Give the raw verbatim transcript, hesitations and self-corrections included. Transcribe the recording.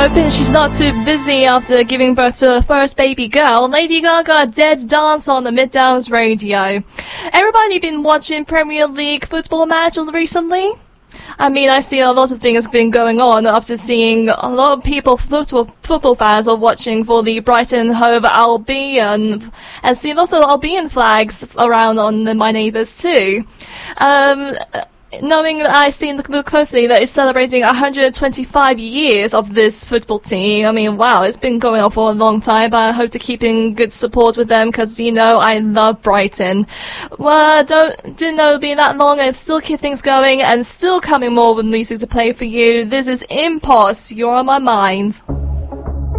hoping she's not too busy after giving birth to her first baby girl. Lady Gaga dead dance on the Midtowns radio. Everybody been watching Premier League football match recently? I mean, I see a lot of things been going on after seeing a lot of people, football, football fans are watching for the Brighton Hove Albion, and see lots of Albion flags around on the, my neighbours too. Um, knowing that I seen look closely that it's celebrating one hundred twenty-five years of this football team. I mean, wow, it's been going on for a long time, but I hope to keep in good support with them because, you know, I love Brighton. Well, don't, didn't know it'd be that long and still keep things going and still coming more with music to play for you. This is Impulse, You're on My Mind.